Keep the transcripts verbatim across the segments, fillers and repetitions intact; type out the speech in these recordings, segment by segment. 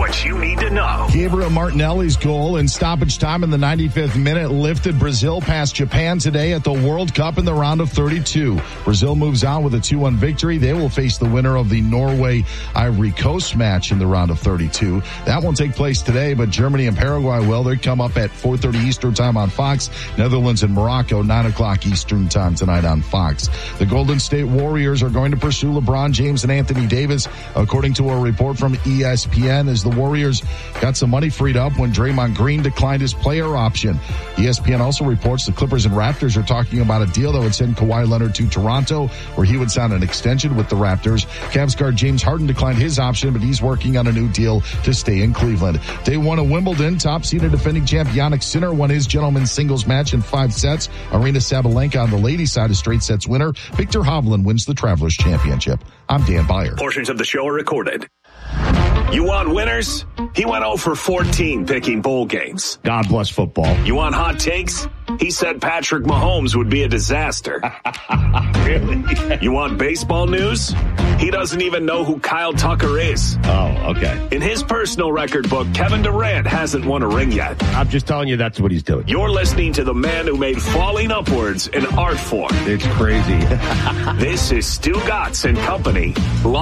what you need to know. Gabriel Martinelli's goal in stoppage time in the ninety-fifth minute lifted Brazil past Japan today at the World Cup in the round of thirty-two. Brazil moves on with a two one victory. They will face the winner of the Norway-Ivory Coast match in the round of thirty-two. That won't take place today, but Germany and Paraguay will. They come up at four thirty Eastern time on Fox. Netherlands and Morocco, nine o'clock Eastern time tonight on Fox. The Golden State Warriors are going to pursue LeBron James and Anthony Davis, according to a report from E S P N, as the Warriors got some money freed up when Draymond Green declined his player option. E S P N also reports the Clippers and Raptors are talking about a deal that would send Kawhi Leonard to Toronto, where he would sign an extension with the Raptors. Cavs guard James Harden declined his option, but he's working on a new deal to stay in Cleveland. Day one of Wimbledon, top-seeded defending champ Jannik Sinner won his gentleman's singles match in five sets. Arina Sabalenka on the ladies' side, a straight sets winner. Victor Hovland wins the Travelers Championship. I'm Dan Beyer. Portions of the show are recorded. You want winners? He went oh for fourteen picking bowl games. God bless football. You want hot takes? He said Patrick Mahomes would be a disaster. Really? You want baseball news? He doesn't even know who Kyle Tucker is. Oh, okay. In his personal record book, Kevin Durant hasn't won a ring yet. I'm just telling you that's what he's doing. You're listening to the man who made falling upwards an art form. It's crazy. This is Stu Gatz and Company,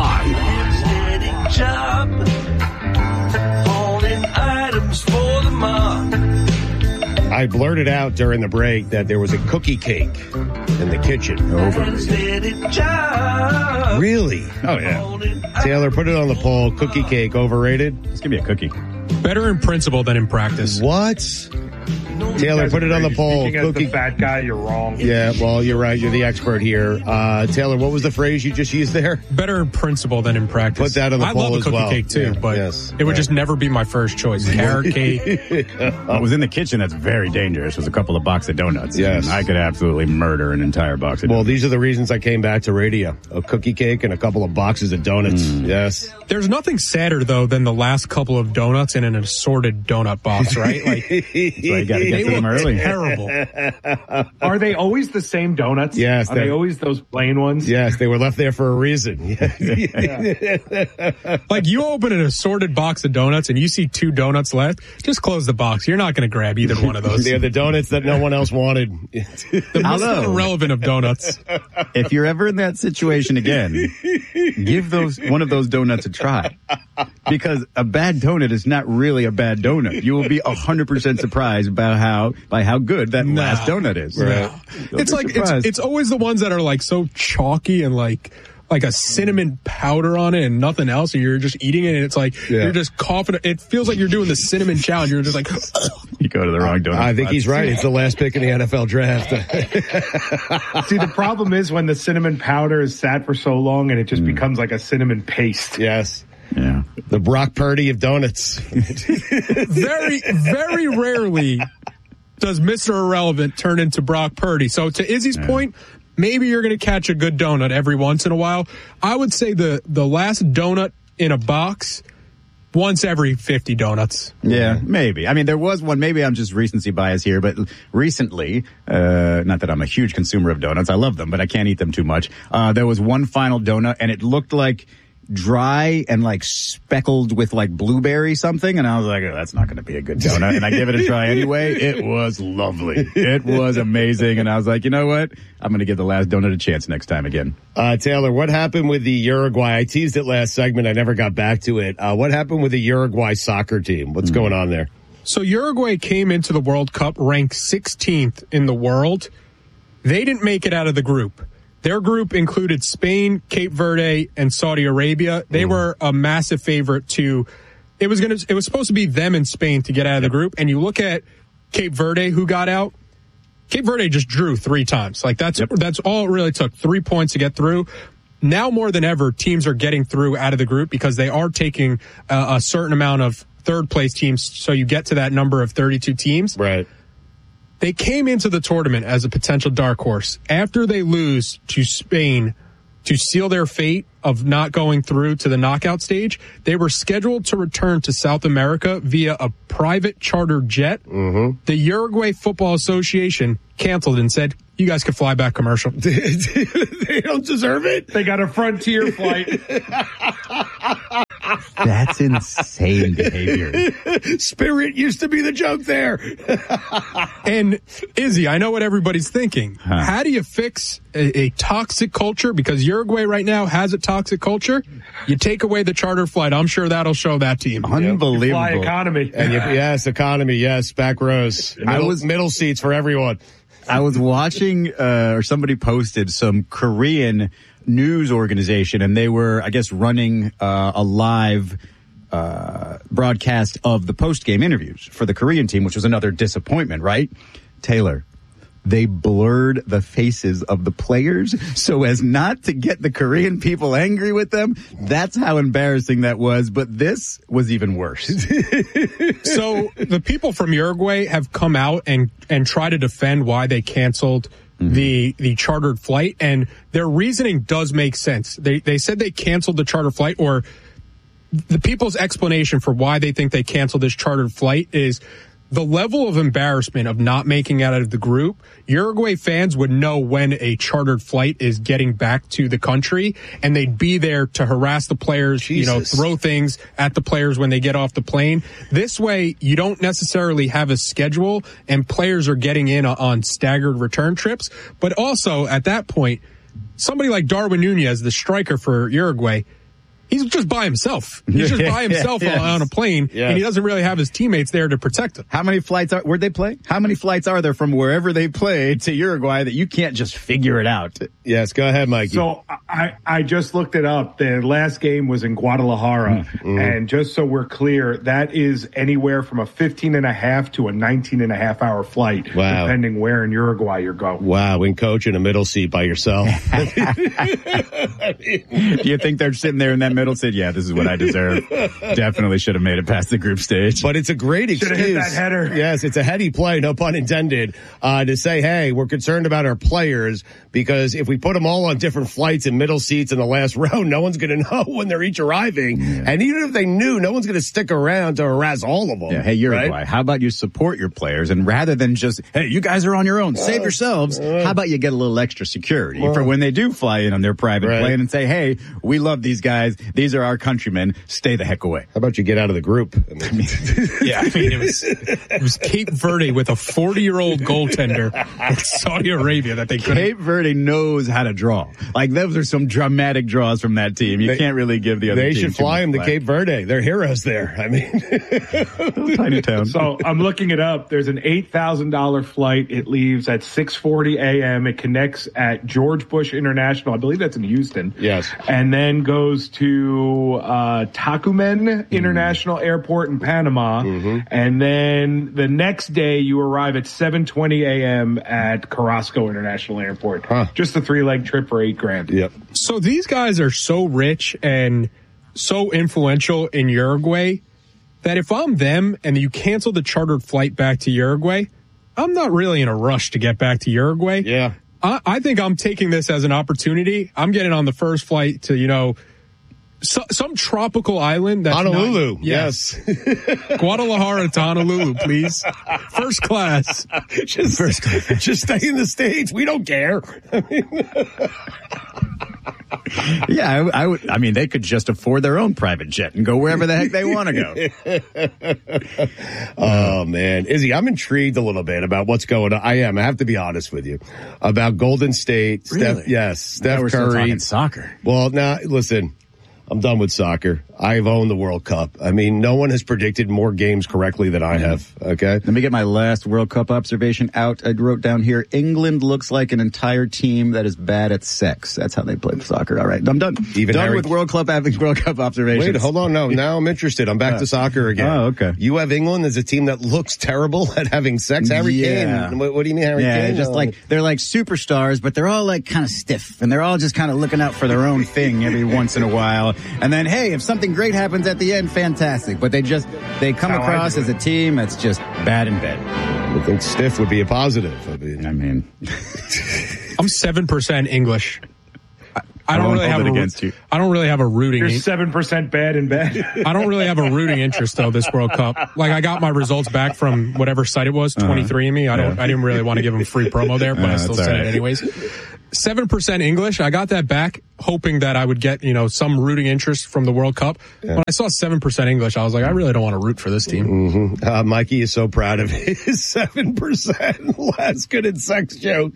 live. Job, holding items for the mob. I blurted out during the break that there was a cookie cake in the kitchen. Overrated. Really? Oh, yeah. Taylor, put it on the poll. Cookie cake, overrated? It's going to be a cookie. Better in principle than in practice. What? Taylor, put it on the poll. Speaking as Cookie. the fat guy, you're wrong. Yeah, well, you're right. You're the expert here. Uh, Taylor, what was the phrase you just used there? Better in principle than in practice. Put that on the I poll love a as cookie well. cake too, Yeah, but yes, it would right. just never be my first choice. Carrot cake. Well, it was in the kitchen. That's very dangerous. There's a couple of box of donuts. Yes. And I could absolutely murder an entire box of Well, donuts. these are the reasons I came back to radio. A cookie cake and a couple of boxes of donuts. Mm. Yes. There's nothing sadder though than the last couple of donuts in an assorted donut box, right? Like That's why you got to they get to them look early. terrible. Are they always the same donuts? Yes, Are they they're- always those plain ones? Yes, they were left there for a reason. Like you open an assorted box of donuts and you see two donuts left, just close the box. You're not going to grab either one of those. They're the donuts that no one else wanted. The most Hello. irrelevant of donuts. If you're ever in that situation again, give those one of those donuts a try. Because a bad donut is not really a bad donut. You will be one hundred percent surprised about how by how good that No. last donut is. No. You'll It's be like it's surprised. it's always the ones that are like so chalky and like like a cinnamon powder on it and nothing else, and you're just eating it and it's like Yeah. you're just coughing. It feels like you're doing the cinnamon challenge. You're just like You go to the wrong donut. I think spot. he's right. It's the last pick in the N F L draft. See, the problem is when the cinnamon powder is sat for so long and it just becomes like a cinnamon paste. Yes. Yeah. The Brock Purdy of donuts. very very rarely does Mister Irrelevant turn into Brock Purdy. So to Izzy's point, maybe you're going to catch a good donut every once in a while. I would say the the last donut in a box once every fifty donuts. Yeah, maybe. I mean, there was one, maybe I'm just recency bias here, but recently, uh, not that I'm a huge consumer of donuts, I love them, but I can't eat them too much. Uh, there was one final donut and it looked like dry and like speckled with like blueberry something, and I was like, oh, that's not going to be a good donut, and I gave it a try anyway. It was lovely. It was amazing, and I was like, you know what? I'm going to give the last donut a chance next time again. Uh, Taylor, what happened with the Uruguay? I teased it last segment. I never got back to it. Uh, what happened with the Uruguay soccer team? What's mm. going on there? So Uruguay came into the World Cup ranked sixteenth in the world. They didn't make it out of the group. Their group included Spain, Cape Verde, and Saudi Arabia. They mm. were a massive favorite to. It was going to. It was supposed to be them and Spain to get out of the group. And you look at Cape Verde, who got out. Cape Verde just drew three times. Like that's yep. that's all it really took. Three points to get through. Now more than ever, teams are getting through out of the group because they are taking uh, a certain amount of third place teams. So you get to that number of thirty-two teams. Right. They came into the tournament as a potential dark horse. After they lose to Spain to seal their fate of not going through to the knockout stage, they were scheduled to return to South America via a private charter jet. Mm-hmm. The Uruguay Football Association canceled and said, you guys can fly back commercial. They don't deserve it. They got a Frontier flight. That's insane behavior. Spirit used to be the joke there. And Izzy, I know what everybody's thinking. Huh. How do you fix a, a toxic culture? Because Uruguay right now has a toxic culture. You take away the charter flight. I'm sure that'll show that team. Unbelievable. Fly economy. And you, yes, economy. Yes, back rows. Middle, I was middle seats for everyone. I was watching, uh, or somebody posted some Korean news organization, and they were, I guess, running uh, a live uh, broadcast of the post-game interviews for the Korean team, which was another disappointment, right? Taylor, they blurred the faces of the players so as not to get the Korean people angry with them. That's how embarrassing that was, but this was even worse. So the people from Uruguay have come out and, and try to defend why they canceled mm-hmm. the the chartered flight, and their reasoning does make sense. They they said they canceled the charter flight, or the people's explanation for why they think they canceled this chartered flight is the level of embarrassment of not making it out of the group. Uruguay fans would know when a chartered flight is getting back to the country, and they'd be there to harass the players, Jesus. you know, throw things at the players when they get off the plane. This way, you don't necessarily have a schedule, and players are getting in on staggered return trips. But also, at that point, somebody like Darwin Nunez, the striker for Uruguay, he's just by himself. He's just by himself yes. on a plane, yes. and he doesn't really have his teammates there to protect him. How many flights are, where'd they play? How many flights are there from wherever they played to Uruguay that you can't just figure it out? Yes, go ahead, Mikey. So I, I just looked it up. The last game was in Guadalajara, mm-hmm. and just so we're clear, that is anywhere from a fifteen and a half to a nineteen and a half hour flight, wow. depending where in Uruguay you're going. Wow, and coach in a middle seat by yourself. Do you think they're sitting there in that middle said, yeah, this is what I deserve. Definitely should have made it past the group stage. But it's a great excuse. Should have hit that header. Yes, it's a heady play, no pun intended, uh, to say, hey, we're concerned about our players because if we put them all on different flights and middle seats in the last row, no one's going to know when they're each arriving. Yeah. And even if they knew, no one's going to stick around to harass all of them. Yeah, hey, Uruguay, right? How about you support your players, and rather than just, hey, you guys are on your own, save uh, yourselves, uh, how about you get a little extra security uh, for when they do fly in on their private right. plane and say, hey, we love these guys. These are our countrymen. Stay the heck away. How about you get out of the group? I mean, yeah, I mean, it was, it was Cape Verde with a forty-year-old goaltender with Saudi Arabia that they couldn't. Cape Verde knows how to draw. Like, those are some dramatic draws from that team. You they, can't really give the other they team They should fly them to Cape Verde. They're heroes there. I mean. Tiny town. So I'm looking it up. There's an eight thousand dollars flight. It leaves at six forty a.m. It connects at George Bush International. I believe that's in Houston. Yes. And then goes to uh, Tocumen International mm. Airport in Panama. Mm-hmm. And then the next day you arrive at seven twenty a.m. at Carrasco International Airport. Huh. Just a three-leg trip for eight grand. Yep. So these guys are so rich and so influential in Uruguay that if I'm them and you cancel the chartered flight back to Uruguay, I'm not really in a rush to get back to Uruguay. Yeah. I, I think I'm taking this as an opportunity. I'm getting on the first flight to, you know, So, some tropical island that's Honolulu, not, yes. yes. Guadalajara to Honolulu, please. First class. Just, First class. Just stay in the States. We don't care. I mean, yeah, I, I would. I mean, they could just afford their own private jet and go wherever the heck they want to go. Oh man, Izzy, I'm intrigued a little bit about what's going on. I am. I have to be honest with you about Golden State. Really? Steph, yes, Steph we're Curry. Still talking soccer. Well, now listen. I'm done with soccer. I've owned the World Cup. I mean, no one has predicted more games correctly than I have, okay? Let me get my last World Cup observation out. I wrote down here, England looks like an entire team that is bad at sex. That's how they play soccer. All right, I'm done. Even done Harry... with World Cup World Cup observations. Wait, hold on. No, now I'm interested. I'm back uh, to soccer again. Oh, okay. You have England as a team that looks terrible at having sex. Harry yeah. Kane. What, what do you mean, Harry yeah, Kane? just no. like, they're like superstars, but they're all like kind of stiff, and they're all just kind of looking out for their own thing every once in a while. And then, hey, if something great happens at the end, fantastic. But they just, they come How across as a team that's just bad in bed. I think stiff would be a positive. I mean, I mean I'm seven percent English. I, I don't I really have a, against you. I don't really have a rooting. You're seven percent bad in bed. I don't really have a rooting interest though this World Cup. Like I got my results back from whatever site it was, twenty-three and me. I don't. Yeah. I didn't really want to give them free promo there, but uh, I still said right. it anyways. Seven percent English. I got that back. hoping that I would get, you know, some rooting interest from the World Cup. Yeah. When I saw seven percent English, I was like, I really don't want to root for this team. Mm-hmm. Uh, Mikey is so proud of his seven percent last good and sex joke.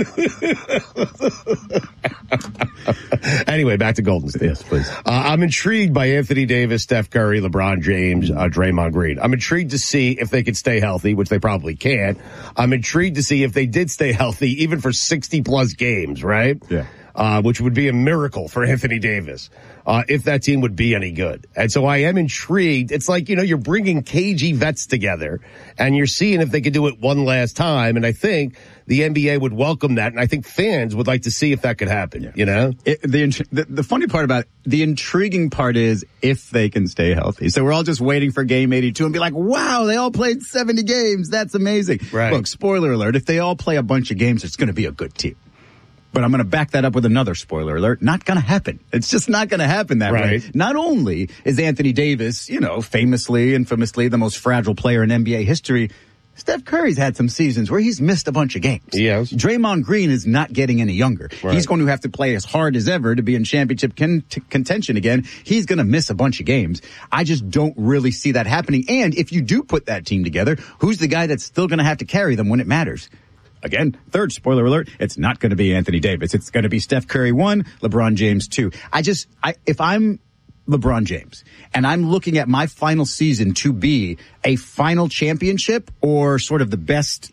Anyway, back to Golden State. Yes, please. Uh, I'm intrigued by Anthony Davis, Steph Curry, LeBron James, uh, Draymond Green. I'm intrigued to see if they could stay healthy, which they probably can't. I'm intrigued to see if they did stay healthy, even for sixty plus games, right? Yeah. Uh, which would be a miracle for Anthony Davis, uh, if that team would be any good. And so I am intrigued. It's like, you know, you're bringing cagey vets together and you're seeing if they could do it one last time. And I think the N B A would welcome that. And I think fans would like to see if that could happen, yeah. you know? It, the, the the funny part about it, the intriguing part is if they can stay healthy. So we're all just waiting for game eighty-two and be like, wow, they all played seventy games. That's amazing. Right. Look, spoiler alert, if they all play a bunch of games, it's going to be a good team. But I'm going to back that up with another spoiler alert. Not going to happen. It's just not going to happen that right. way. Not only is Anthony Davis, you know, famously, infamously the most fragile player in N B A history, Steph Curry's had some seasons where he's missed a bunch of games. Yes. Draymond Green is not getting any younger. Right. He's going to have to play as hard as ever to be in championship con- t- contention again. He's going to miss a bunch of games. I just don't really see that happening. And if you do put that team together, who's the guy that's still going to have to carry them when it matters? Again, third spoiler alert, it's not going to be Anthony Davis. It's going to be Steph Curry one, LeBron James two. I just, I, if I'm LeBron James and I'm looking at my final season to be a final championship or sort of the best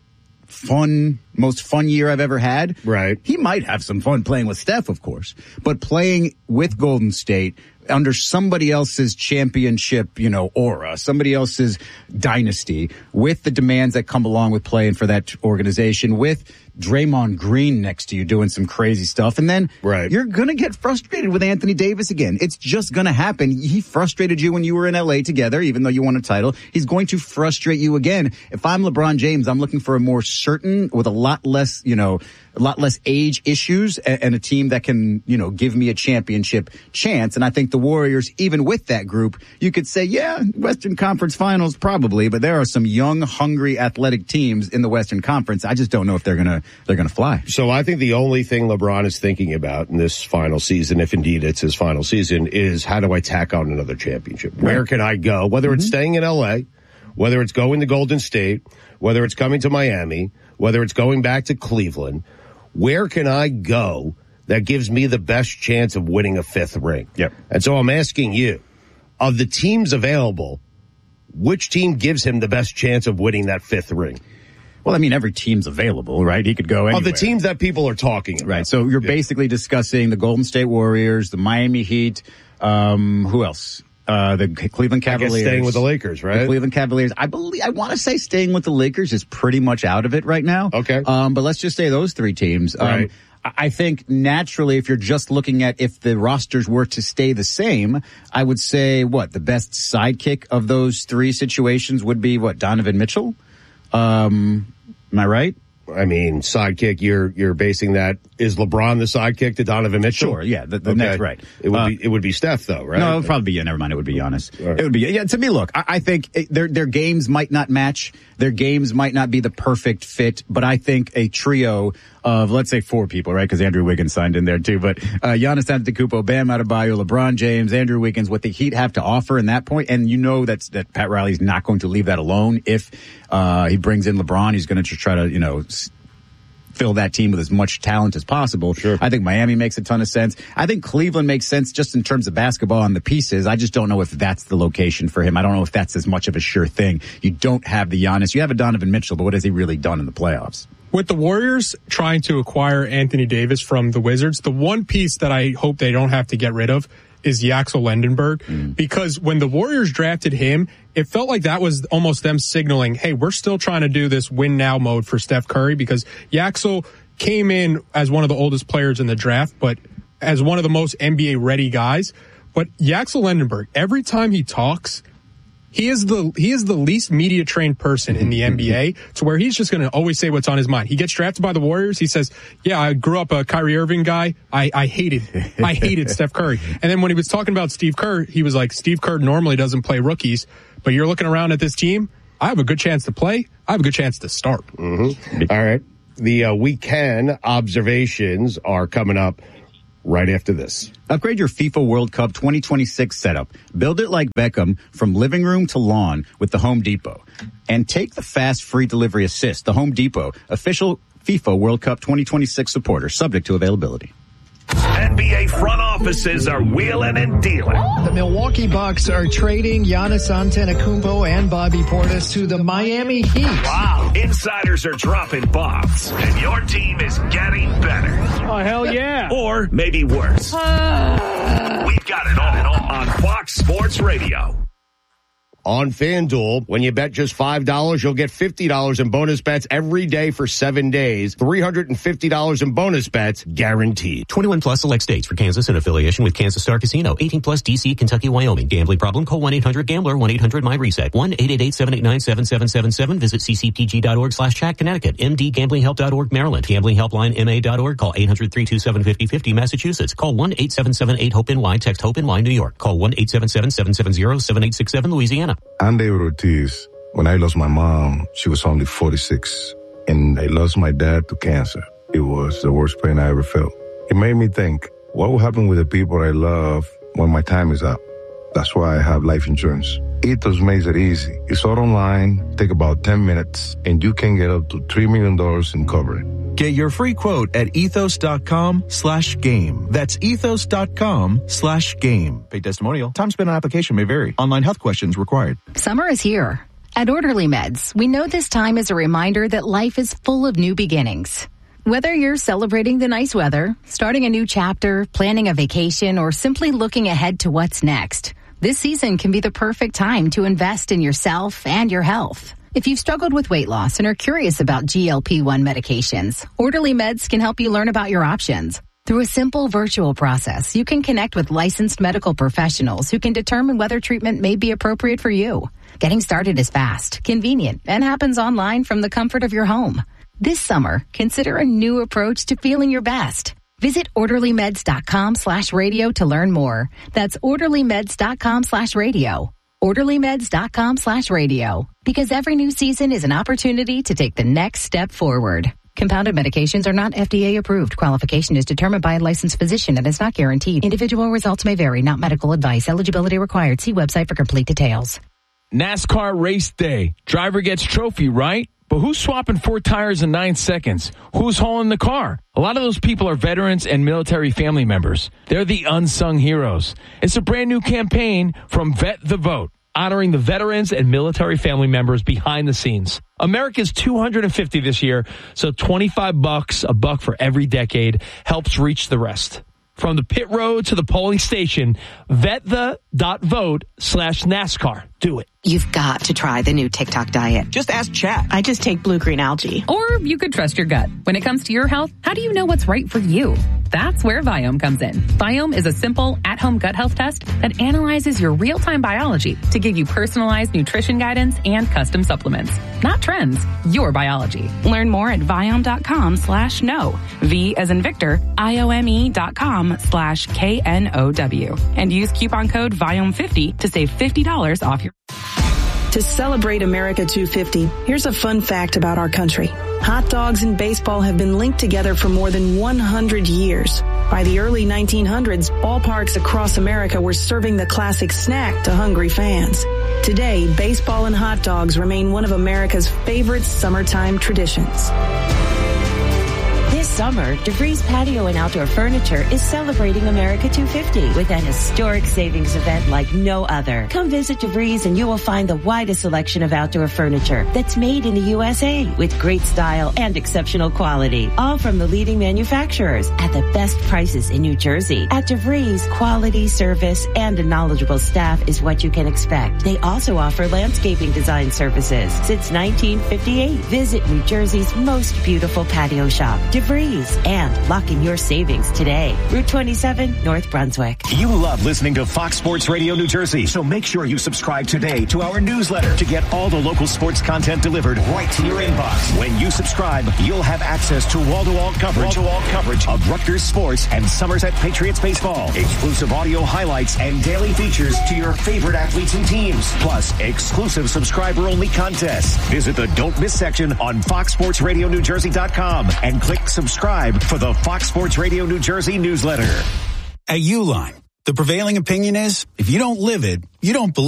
fun, most fun year I've ever had. Right. He might have some fun playing with Steph, of course, but playing with Golden State under somebody else's championship, you know, aura, somebody else's dynasty, with the demands that come along with playing for that organization, with Draymond Green next to you doing some crazy stuff. And then right. you're going to get frustrated with Anthony Davis again. It's just going to happen. He frustrated you when you were in L A together, even though you won a title. He's going to frustrate you again. If I'm LeBron James, I'm looking for a more certain, with a lot less, you know, a lot less age issues and, and a team that can, you know, give me a championship chance. And I think the Warriors, even with that group, you could say, yeah, Western Conference Finals probably, but there are some young, hungry, athletic teams in the Western Conference. I just don't know if they're going to they're going to fly. So I think the only thing LeBron is thinking about in this final season, if indeed it's his final season, is how do I tack on another championship? Right. Where can I go? Whether it's mm-hmm. staying in L A, whether it's going to Golden State, whether it's coming to Miami, whether it's going back to Cleveland, where can I go that gives me the best chance of winning a fifth ring? Yep. And so I'm asking you, of the teams available, which team gives him the best chance of winning that fifth ring? Well, I mean, every team's available, right? He could go anywhere. Of the teams that people are talking about. Right. So you're yeah. basically discussing the Golden State Warriors, the Miami Heat, um, who else? Uh, the Cleveland Cavaliers. I guess staying with the Lakers, right? The Cleveland Cavaliers. I believe, I want to say staying with the Lakers is pretty much out of it right now. Okay. Um, but let's just say those three teams. Um, right. I think naturally, if you're just looking at if the rosters were to stay the same, I would say what the best sidekick of those three situations would be what Donovan Mitchell. Um, am I right? I mean, sidekick, you're, you're basing that, is LeBron the sidekick to Donovan Mitchell? Sure, yeah, the, the okay. next, right. It would uh, be, it would be Steph though, right? No, it would probably be, yeah, never mind, it would be Giannis. Right. It would be, yeah, to me, look, I, I think it, their, their games might not match, their games might not be the perfect fit, but I think a trio of, let's say four people, right, because Andrew Wiggins signed in there too, but, uh, Giannis Antetokounmpo, Bam Adebayo, LeBron James, Andrew Wiggins, what the Heat have to offer in that point, and you know that's, that Pat Riley's not going to leave that alone if, uh, he brings in LeBron, he's going to just try to, you know, fill that team with as much talent as possible. Sure. I think Miami makes a ton of sense. I think Cleveland makes sense just in terms of basketball and the pieces. I just don't know if that's the location for him. I don't know if that's as much of a sure thing. You don't have the Giannis. You have a Donovan Mitchell, but what has he really done in the playoffs? With the Warriors trying to acquire Anthony Davis from the Wizards, the one piece that I hope they don't have to get rid of is Yaxel Lendenberg, mm. because when the Warriors drafted him, it felt like that was almost them signaling, hey, we're still trying to do this win now mode for Steph Curry, because Yaxel came in as one of the oldest players in the draft, but as one of the most N B A ready guys. But Yaxel Lendenberg, every time he talks, he is the he is the least media trained person in the N B A, to where he's just going to always say what's on his mind. He gets drafted by the Warriors. He says, yeah, I grew up a Kyrie Irving guy. I, I hated, I hated Steph Curry. And then when he was talking about Steve Kerr, he was like, Steve Kerr normally doesn't play rookies, but you're looking around at this team. I have a good chance to play. I have a good chance to start. Mm-hmm. All right. The uh, weekend observations are coming up right after this. Upgrade your FIFA World Cup twenty twenty-six setup. Build it like Beckham from living room to lawn with the Home Depot. And take the fast free delivery assist, the Home Depot, official FIFA World Cup twenty twenty-six supporter, subject to availability. N B A front offices are wheeling and dealing. The Milwaukee Bucks are trading Giannis Antetokounmpo and Bobby Portis to the Miami Heat. Wow. Insiders are dropping bombs, and your team is getting better. Oh, hell yeah. Or maybe worse. Uh... We've got it all on Fox Sports Radio. On FanDuel, when you bet just five dollars, you'll get fifty dollars in bonus bets every day for seven days. three hundred fifty dollars in bonus bets guaranteed. twenty-one plus select states for Kansas in affiliation with Kansas Star Casino. eighteen plus D C, Kentucky, Wyoming. Gambling problem? Call one eight hundred gambler, one eight hundred my reset. one eight eight eight, seven eight nine, seven seven seven seven. Visit ccpg.org slash chat Connecticut. m d gambling help dot org Maryland. Gambling helpline M A dot org. Call eight hundred, three two seven, five oh five oh Massachusetts. Call one eight seven seven eight hope N Y. Text HOPE N Y New York. Call one eight seven seven, seven seven zero, seven eight six seven Louisiana. I'm David Ortiz. When I lost my mom, she was only forty-six, and I lost my dad to cancer. It was the worst pain I ever felt. It made me think, what will happen with the people I love when my time is up? That's why I have life insurance. Ethos makes it easy. It's all online, take about ten minutes, and you can get up to three million dollars in coverage. Get your free quote at ethos.com slash game. That's ethos.com slash game. Paid testimonial. Time spent on application may vary. Online health questions required. Summer is here. At Orderly Meds, we know this time is a reminder that life is full of new beginnings. Whether you're celebrating the nice weather, starting a new chapter, planning a vacation, or simply looking ahead to what's next, this season can be the perfect time to invest in yourself and your health. If you've struggled with weight loss and are curious about G L P one medications, Orderly Meds can help you learn about your options. Through a simple virtual process, you can connect with licensed medical professionals who can determine whether treatment may be appropriate for you. Getting started is fast, convenient, and happens online from the comfort of your home. This summer, consider a new approach to feeling your best. Visit orderlymeds.com slash radio to learn more. That's orderlymeds.com slash radio. orderlymeds.com slash radio. Because every new season is an opportunity to take the next step forward. Compounded medications are not F D A approved. Qualification is determined by a licensed physician and is not guaranteed. Individual results may vary, not medical advice. Eligibility required. See website for complete details. NASCAR race day. Driver gets trophy, right? But who's swapping four tires in nine seconds? Who's hauling the car? A lot of those people are veterans and military family members. They're the unsung heroes. It's a brand new campaign from Vet the Vote, honoring the veterans and military family members behind the scenes. America's two hundred fifty this year, so twenty-five bucks, a buck for every decade, helps reach the rest. From the pit road to the polling station, vetthe.vote slash NASCAR. Do it. You've got to try the new TikTok diet. Just ask Chat. I just take blue-green algae. Or you could trust your gut. When it comes to your health, how do you know what's right for you? That's where Viome comes in. Viome is a simple, at-home gut health test that analyzes your real-time biology to give you personalized nutrition guidance and custom supplements. Not trends, your biology. Learn more at Viome.com slash no. V as in Victor, I-O-M-E dot com slash K N O W. And use coupon code Viome fifty to save fifty dollars off your... To celebrate America two fifty, here's a fun fact about our country. Hot dogs and baseball have been linked together for more than one hundred years. By the early nineteen hundreds, ballparks across America were serving the classic snack to hungry fans. Today, baseball and hot dogs remain one of America's favorite summertime traditions. This summer, DeVries Patio and Outdoor Furniture is celebrating America two fifty with an historic savings event like no other. Come visit DeVries and you will find the widest selection of outdoor furniture that's made in the U S A with great style and exceptional quality. All from the leading manufacturers at the best prices in New Jersey. At DeVries, quality, service, and a knowledgeable staff is what you can expect. They also offer landscaping design services. Since nineteen fifty-eight, visit New Jersey's most beautiful patio shop. DeVries, and lock in your savings today. Route twenty-seven, North Brunswick. You love listening to Fox Sports Radio New Jersey, so make sure you subscribe today to our newsletter to get all the local sports content delivered right to your inbox. When you subscribe, you'll have access to wall-to-wall coverage, wall-to-wall coverage of Rutgers sports and Somerset Patriots baseball, exclusive audio highlights and daily features to your favorite athletes and teams, plus exclusive subscriber-only contests. Visit the Don't Miss section on fox sports radio new jersey dot com and click subscribe subscribe for the Fox Sports Radio New Jersey newsletter. At Uline, the prevailing opinion is, if you don't live it, you don't believe